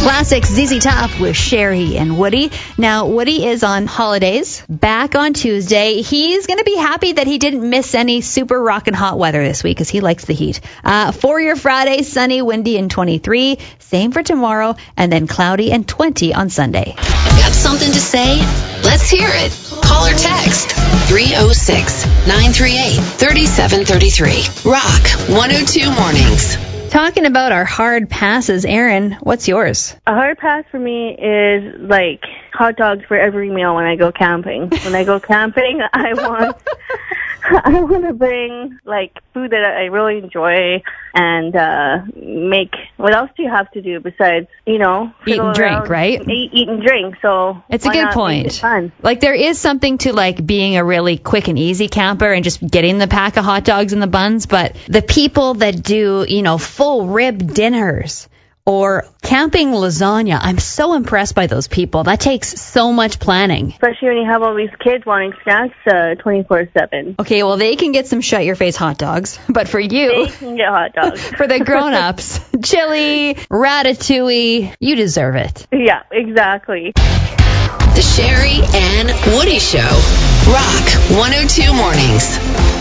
Classic ZZ Top with Sherry and Woody. Now, Woody is on holidays, back on Tuesday. He's going to be happy that he didn't miss any super rockin' hot weather this week because he likes the heat. For your Friday, sunny, windy, and 23. Same for tomorrow, and then cloudy and 20 on Sunday. Got something to say? Let's hear it. Call or text 306-938-3733. Rock 102 Mornings. Talking about our hard passes, Aaron, what's yours? A hard pass for me is like hot dogs for every meal when I go camping. When I go camping, I want to bring like food that I really enjoy and make. What else do you have to do besides, eat and drink, right? Eat and drink. So it's a good point. Like there is something to like being a really quick and easy camper and just getting the pack of hot dogs and the buns, but the people that do, full rib dinners or camping lasagna, I'm so impressed by those people. That takes so much planning. Especially when you have all these kids wanting snacks 24/7. Okay, well, they can get some shut-your-face hot dogs. But for you... They can get hot dogs. For the grown-ups, chili, ratatouille, you deserve it. Yeah, exactly. The Sherry and Woody Show. Rock 102 Mornings.